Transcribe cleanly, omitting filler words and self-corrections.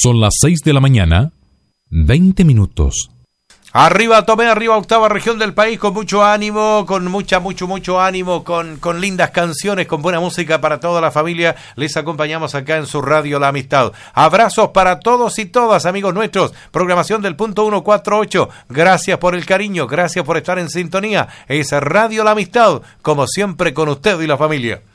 Son las 6 de la mañana, 20 minutos. Arriba Tomé, arriba octava región del país, con mucho ánimo, con mucho ánimo, con lindas canciones, con buena música para toda la familia. Les acompañamos acá en su radio La Amistad. Abrazos para todos y todas, amigos nuestros. Programación del punto 148. Gracias por el cariño, gracias por estar en sintonía. Es Radio La Amistad, como siempre con usted y la familia.